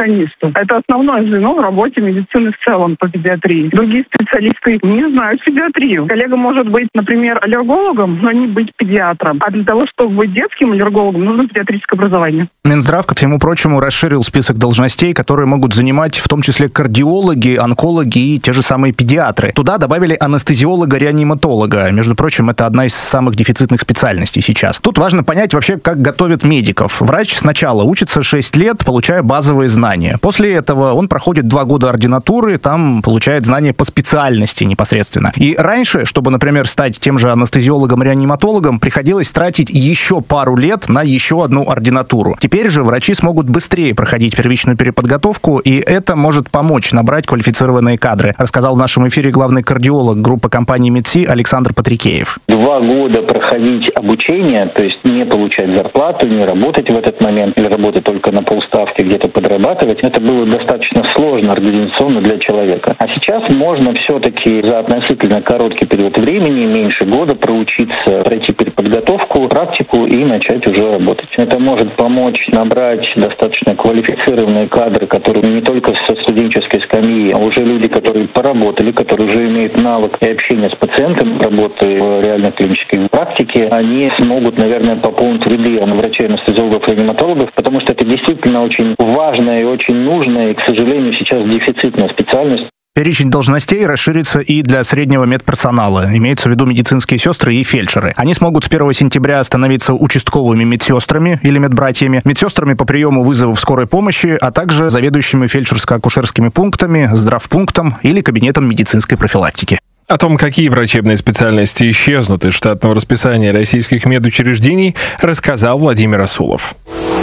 инфекционисту. Это основное звено в работе медицины в целом по педиатрии. Другие специалисты не знают педиатрию. Коллега может быть, например, аллергологом, но не быть педиатром. А для того, чтобы быть детским аллергологом, нужно педиатрическое образование. Минздрав, ко всему прочему, расширил список должностей, которые могут занимать в том числе кардиологи, онкологи и те же самые педиатры. Туда добавили анестезиолога-реаниматолога. Между прочим, это одна из самых дефицитных специальностей сейчас. Тут важно понять вообще, как готовят медиков. Врач сначала учится 6 лет, получая базовые знания. После этого он проходит 2 года ординатуры, там получает знания по специальности непосредственно. И раньше, чтобы, например, стать тем же анестезиологом-реаниматологом, приходилось тратить еще пару лет на еще одну ординатуру. Теперь же врачи смогут быстрее проходить первичную переподготовку, и это может помочь набрать квалифицированные кадры, рассказал в нашем эфире главный кардиолог группы компании МедСи Александр Патрикеев. 2 года проходить обучение, то есть не получать зарплату, не работать в этот момент, или работать только на полставки, где-то подрабатывать, это было достаточно сложно организационно для человека. А сейчас можно все-таки за относительно короткий период времени, меньше года, проучиться, пройти переподготовку, практику и начать уже работать. Это может помочь набрать достаточно квалифицированные кадры, которые не только со студенческой скамьи, а уже люди, которые поработали, которые уже имеют навык и общение с пациентом, работы в реальной клинической практике, они смогут, наверное, пополнить ряды врачей, анестезиологов, реаниматологов, потому что это действительно очень важная и очень нужная, и, к сожалению, сейчас дефицитная специальность. Перечень должностей расширится и для среднего медперсонала. Имеется в виду медицинские сестры и фельдшеры. Они смогут с 1 сентября становиться участковыми медсестрами или медбратьями, медсестрами по приему вызовов скорой помощи, а также заведующими фельдшерско-акушерскими пунктами, здравпунктом или кабинетом медицинской профилактики. О том, какие врачебные специальности исчезнут из штатного расписания российских медучреждений, рассказал Владимир Асулов.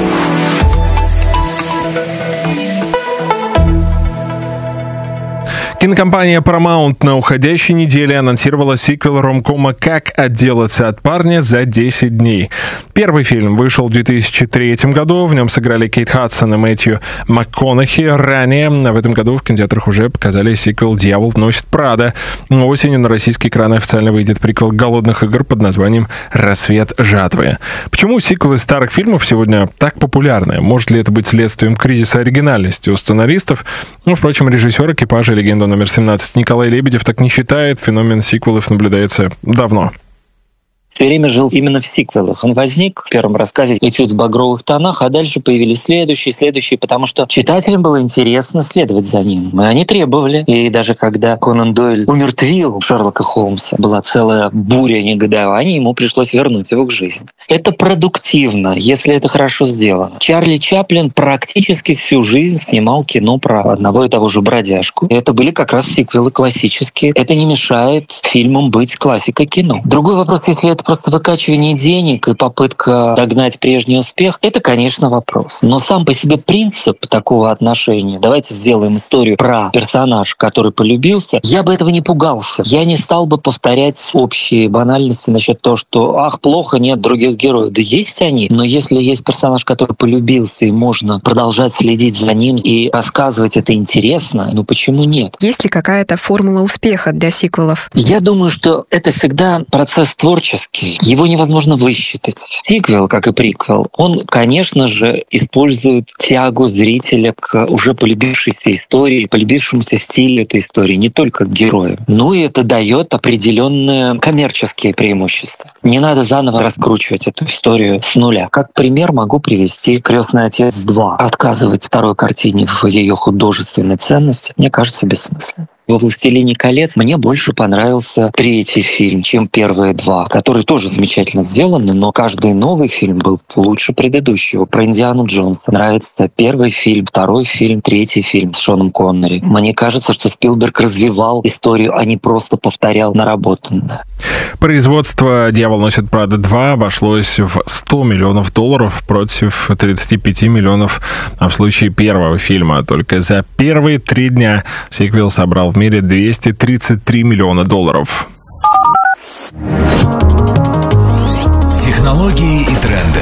Кинокомпания Paramount на уходящей неделе анонсировала сиквел ромкома «Как отделаться от парня за 10 дней». Первый фильм вышел в 2003 году, в нем сыграли Кейт Хадсон и Мэтью МакКонахи. Ранее в этом году в кинотеатрах уже показали сиквел «Дьявол носит Прада». Осенью на российские экраны официально выйдет приквел «Голодных игр» под названием «Рассвет жатвы». Почему сиквелы старых фильмов сегодня так популярны? Может ли это быть следствием кризиса оригинальности у сценаристов? Впрочем, режиссер экипажа «Легенда номер 17» Николай Лебедев так не считает. Феномен сиквелов наблюдается давно. Все время жил именно в сиквелах. Он возник в первом рассказе «Этюд в багровых тонах», а дальше появились следующие, потому что читателям было интересно следовать за ним. И они требовали. И даже когда Конан Дойль умертвил Шерлока Холмса, была целая буря негодования, ему пришлось вернуть его к жизни. Это продуктивно, если это хорошо сделано. Чарли Чаплин практически всю жизнь снимал кино про одного и того же бродяжку. И это были как раз сиквелы классические. Это не мешает фильмам быть классикой кино. Другой вопрос, если это просто выкачивание денег и попытка догнать прежний успех, это, конечно, вопрос. Но сам по себе принцип такого отношения, давайте сделаем историю про персонажа, который полюбился, я бы этого не пугался. Я не стал бы повторять общие банальности насчет того, что «ах, плохо, нет других героев». Да есть они, но если есть персонаж, который полюбился, и можно продолжать следить за ним и рассказывать это интересно, ну почему нет? Есть ли какая-то формула успеха для сиквелов? Я думаю, что это всегда процесс творческий. Его невозможно высчитать. Сиквел, как и приквел, он, конечно же, использует тягу зрителя к уже полюбившейся истории, полюбившемуся стилю этой истории, не только к героям. Ну и это дает определенные коммерческие преимущества. Не надо заново раскручивать эту историю с нуля. Как пример могу привести «Крестный отец 2». Отказывать второй картине в ее художественной ценности, мне кажется, бессмысленно. Во «Властелине колец» мне больше понравился 3-й фильм, чем первые 2, которые тоже замечательно сделаны, но каждый новый фильм был лучше предыдущего. Про Индиану Джонса нравится 1-й фильм, 2-й фильм, 3-й фильм с Шоном Коннери. Мне кажется, что Спилберг развивал историю, а не просто повторял наработанное. Производство «Дьявол носит Прада 2» обошлось в $100 миллионов против 35 миллионов в случае первого фильма. Только за первые 3 дня сиквел собрал в мире $233 миллиона. Технологии и тренды.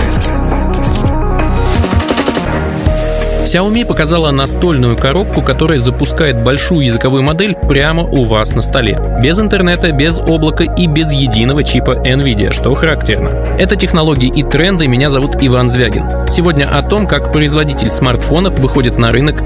Xiaomi показала настольную коробку, которая запускает большую языковую модель прямо у вас на столе. Без интернета, без облака и без единого чипа NVIDIA, что характерно. Это технологии и тренды. Меня зовут Иван Звягин. Сегодня о том, как производитель смартфонов выходит на рынок